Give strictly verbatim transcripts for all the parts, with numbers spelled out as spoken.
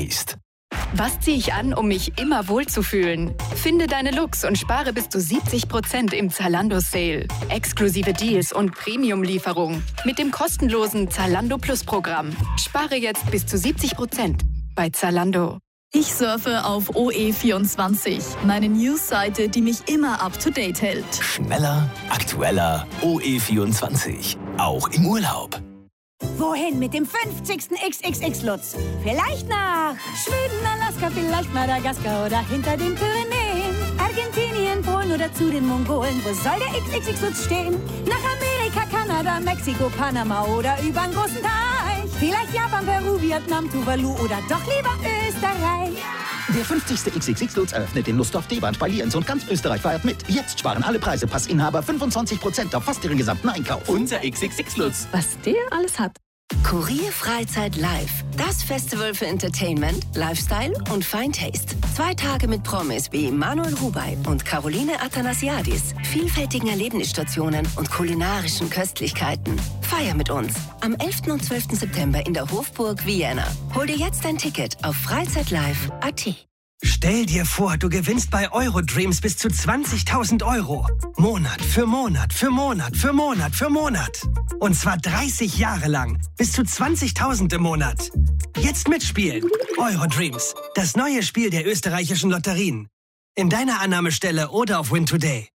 Taste. Was ziehe ich an, um mich immer wohlzufühlen? Finde deine Looks und spare bis zu siebzig Prozent im Zalando Sale. Exklusive Deals und Premium-Lieferung mit dem kostenlosen Zalando Plus Programm. Spare jetzt bis zu siebzig Prozent bei Zalando. Ich surfe auf O E vierundzwanzig, meine News-Seite, die mich immer up-to-date hält. Schneller, aktueller, O E vierundzwanzig. Auch im Urlaub. Wohin mit dem fünfzigsten X X X-Lutz? Vielleicht nach Schweden, Alaska, vielleicht Madagaskar oder hinter den Pyrenäen. Argentinien, Polen oder zu den Mongolen. Wo soll der X X X-Lutz stehen? Nach Amerika, Kanada, Mexiko, Panama oder über einen großen Teich. Vielleicht Japan, Peru, Vietnam, Tuvalu oder doch lieber Österreich. Der fünfzigste X X X-Lutz eröffnet in Lustdorf, Deband bei Lienz und ganz Österreich feiert mit. Jetzt sparen alle Preise, Passinhaber fünfundzwanzig Prozent auf fast ihren gesamten Einkauf. Unser X X X-Lutz. Was der alles hat. Kurier Freizeit Live. Das Festival für Entertainment, Lifestyle und Fine Taste. Zwei Tage mit Promis wie Manuel Rubey und Caroline Athanasiadis, vielfältigen Erlebnisstationen und kulinarischen Köstlichkeiten. Feier mit uns am elften und zwölften September in der Hofburg Vienna. Hol dir jetzt ein Ticket auf freizeitlive punkt a t. Stell dir vor, du gewinnst bei Eurodreams bis zu zwanzigtausend Euro. Monat für Monat für Monat für Monat für Monat. Und zwar dreißig Jahre lang. Bis zu zwanzigtausend im Monat. Jetzt mitspielen. Eurodreams. Das neue Spiel der österreichischen Lotterien. In deiner Annahmestelle oder auf Win Today.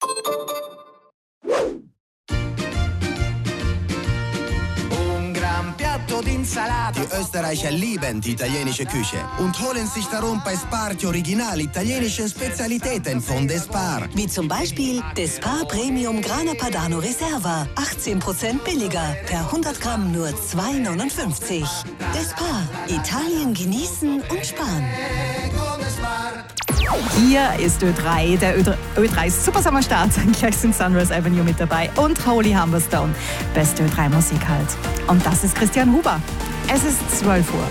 Die Österreicher lieben die italienische Küche und holen sich darum bei Spar die original italienischen Spezialitäten von Despar. Wie zum Beispiel Despar Premium Grana Padano Reserva. achtzehn Prozent billiger. Per hundert Gramm nur zwei neunundfünfzig. Despar. Italien genießen und sparen. Hier ist Ö drei, der Ö drei Supersommerstart. Gleich sind Sunrise Avenue mit dabei und Holy Humberstone. Beste Ö drei Musik halt. Und das ist Christian Huber. Es ist zwölf Uhr.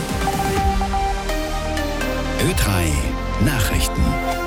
Ö drei Nachrichten.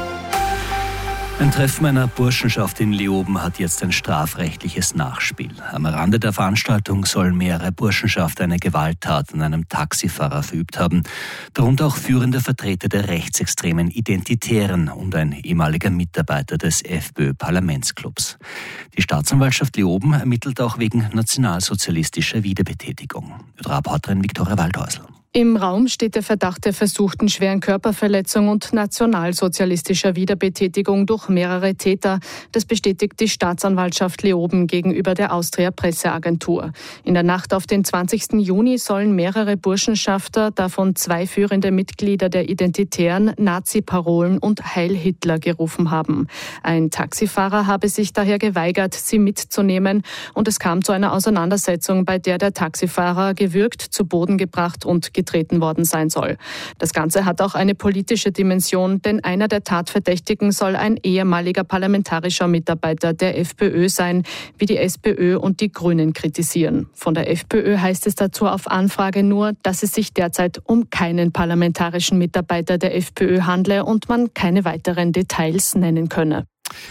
Ein Treffen einer Burschenschaft in Leoben hat jetzt ein strafrechtliches Nachspiel. Am Rande der Veranstaltung sollen mehrere Burschenschaften eine Gewalttat an einem Taxifahrer verübt haben. Darunter auch führende Vertreter der rechtsextremen Identitären und ein ehemaliger Mitarbeiter des FPÖ-Parlamentsclubs. Die Staatsanwaltschaft Leoben ermittelt auch wegen nationalsozialistischer Wiederbetätigung. Reporterin Viktoria Waldhäusl. Im Raum steht der Verdacht der versuchten schweren Körperverletzung und nationalsozialistischer Wiederbetätigung durch mehrere Täter. Das bestätigt die Staatsanwaltschaft Leoben gegenüber der Austria Presseagentur. In der Nacht auf den zwanzigsten Juni sollen mehrere Burschenschafter, davon zwei führende Mitglieder der Identitären, Nazi-Parolen und Heil Hitler gerufen haben. Ein Taxifahrer habe sich daher geweigert, sie mitzunehmen, und es kam zu einer Auseinandersetzung, bei der der Taxifahrer gewürgt, zu Boden gebracht und getreten worden sein soll. Das Ganze hat auch eine politische Dimension, denn einer der Tatverdächtigen soll ein ehemaliger parlamentarischer Mitarbeiter der FPÖ sein, wie die SPÖ und die Grünen kritisieren. Von der FPÖ heißt es dazu auf Anfrage nur, dass es sich derzeit um keinen parlamentarischen Mitarbeiter der FPÖ handle und man keine weiteren Details nennen könne.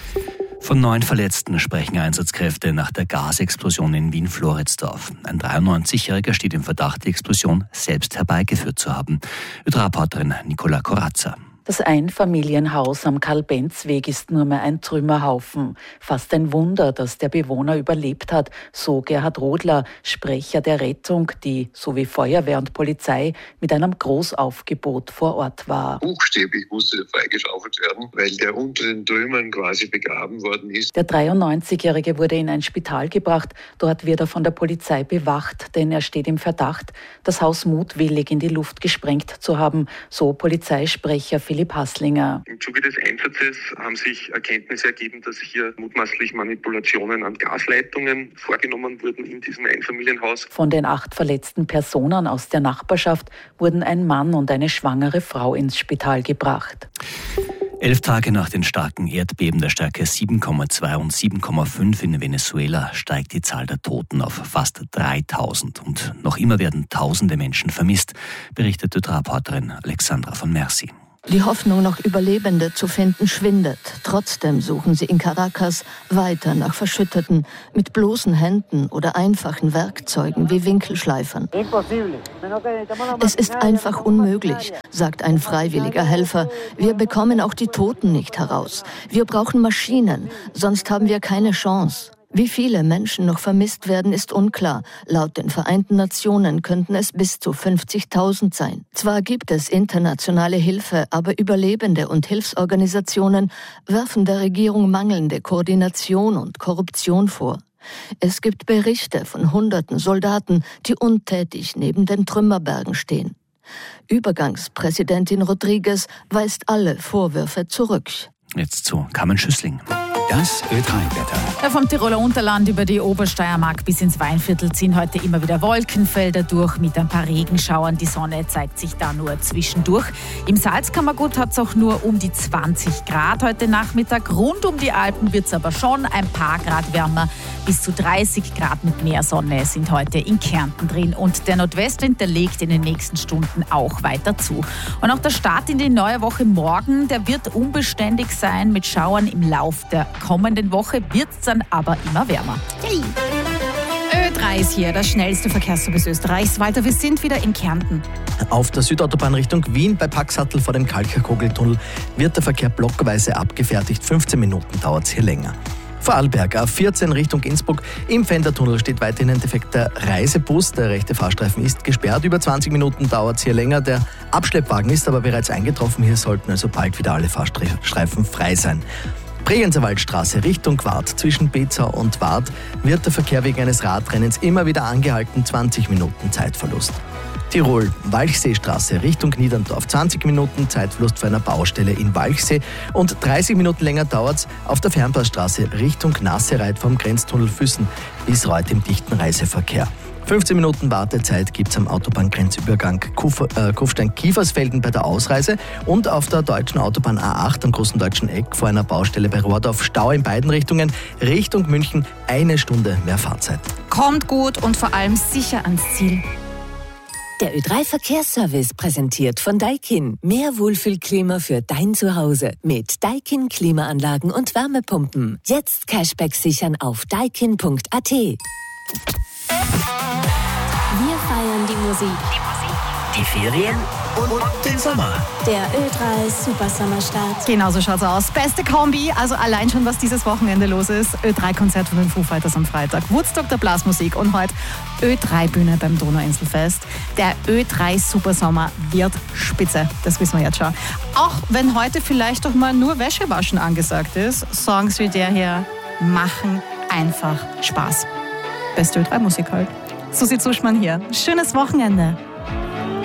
Von neun Verletzten sprechen Einsatzkräfte nach der Gasexplosion in Wien-Floridsdorf. Ein dreiundneunzigjähriger steht im Verdacht, die Explosion selbst herbeigeführt zu haben. Reporterin Nicola Corazza. Das Einfamilienhaus am Karl-Benz-Weg ist nur mehr ein Trümmerhaufen. Fast ein Wunder, dass der Bewohner überlebt hat, so Gerhard Rodler, Sprecher der Rettung, die, so wie Feuerwehr und Polizei, mit einem Großaufgebot vor Ort war. Buchstäblich musste freigeschaufelt werden, weil der unter den Trümmern quasi begraben worden ist. Der dreiundneunzigjährige wurde in ein Spital gebracht. Dort wird er von der Polizei bewacht, denn er steht im Verdacht, das Haus mutwillig in die Luft gesprengt zu haben, so Polizeisprecher Philipp Hasslinger. Im Zuge des Einsatzes haben sich Erkenntnisse ergeben, dass hier mutmaßlich Manipulationen an Gasleitungen vorgenommen wurden in diesem Einfamilienhaus. Von den acht verletzten Personen aus der Nachbarschaft wurden ein Mann und eine schwangere Frau ins Spital gebracht. Elf Tage nach den starken Erdbeben der Stärke sieben Komma zwei und sieben Komma fünf in Venezuela steigt die Zahl der Toten auf fast dreitausend. Und noch immer werden tausende Menschen vermisst, berichtete Reporterin Alexandra von Merci. Die Hoffnung, noch Überlebende zu finden, schwindet. Trotzdem suchen sie in Caracas weiter nach Verschütteten mit bloßen Händen oder einfachen Werkzeugen wie Winkelschleifern. Es ist einfach unmöglich, sagt ein freiwilliger Helfer. Wir bekommen auch die Toten nicht heraus. Wir brauchen Maschinen, sonst haben wir keine Chance. Wie viele Menschen noch vermisst werden, ist unklar. Laut den Vereinten Nationen könnten es bis zu fünfzigtausend sein. Zwar gibt es internationale Hilfe, aber Überlebende und Hilfsorganisationen werfen der Regierung mangelnde Koordination und Korruption vor. Es gibt Berichte von hunderten Soldaten, die untätig neben den Trümmerbergen stehen. Übergangspräsidentin Rodriguez weist alle Vorwürfe zurück. Jetzt zu Carmen Schüssling. Das Ö drei Wetter. Ja, vom Tiroler Unterland über die Obersteiermark bis ins Weinviertel ziehen heute immer wieder Wolkenfelder durch mit ein paar Regenschauern. Die Sonne zeigt sich da nur zwischendurch. Im Salzkammergut hat es auch nur um die zwanzig Grad heute Nachmittag. Rund um die Alpen wird es aber schon ein paar Grad wärmer. Bis zu dreißig Grad mit mehr Sonne sind heute in Kärnten drin. Und der Nordwestwind, der legt in den nächsten Stunden auch weiter zu. Und auch der Start in die neue Woche morgen, der wird unbeständig sein mit Schauern im Lauf der kommenden Woche, wird es dann aber immer wärmer. Hey. Ö drei ist hier, das schnellste Verkehrsservice Österreichs. Walter, wir sind wieder in Kärnten. Auf der Südautobahn Richtung Wien bei Paxhatl vor dem Kalkerkogeltunnel wird der Verkehr blockweise abgefertigt. fünfzehn Minuten dauert es hier länger. Vorarlberg, A vierzehn Richtung Innsbruck. Im Fendertunnel steht weiterhin ein defekter Reisebus. Der rechte Fahrstreifen ist gesperrt. Über zwanzig Minuten dauert es hier länger. Der Abschleppwagen ist aber bereits eingetroffen. Hier sollten also bald wieder alle Fahrstreifen frei sein. Bregenzer Waldstraße Richtung Wart. Zwischen Bezau und Wart wird der Verkehr wegen eines Radrennens immer wieder angehalten. zwanzig Minuten Zeitverlust. Tirol, Walchseestraße Richtung Niederndorf. zwanzig Minuten Zeitverlust für eine Baustelle in Walchsee. Und dreißig Minuten länger dauert es auf der Fernpassstraße Richtung Nassereit vom Grenztunnel Füssen bis Reuth im dichten Reiseverkehr. fünfzehn Minuten Wartezeit gibt es am Autobahngrenzübergang äh, Kufstein-Kiefersfelden bei der Ausreise und auf der deutschen Autobahn A acht am Großen Deutschen Eck vor einer Baustelle bei Rohrdorf. Stau in beiden Richtungen. Richtung München eine Stunde mehr Fahrzeit. Kommt gut und vor allem sicher ans Ziel. Der Ö drei Verkehrsservice präsentiert von Daikin. Mehr Wohlfühlklima für dein Zuhause mit Daikin Klimaanlagen und Wärmepumpen. Jetzt Cashback sichern auf daikin punkt a t. Wir feiern die Musik, Die Ferien und den Sommer. der Ö drei Super Sommerstart. Genau so schaut's aus. Beste Kombi, also allein schon, was dieses Wochenende los ist. Ö drei Konzert von den Foo Fighters am Freitag, Woodstock der Blasmusik und heute Ö drei Bühne beim Donauinselfest. Der Ö drei Super Sommer wird spitze, das wissen wir jetzt schon. Auch wenn heute vielleicht doch mal nur Wäschewaschen angesagt ist, Songs wie der hier machen einfach Spaß. Beste Ö drei Musik halt. Susi Zuschmann hier. Schönes Wochenende.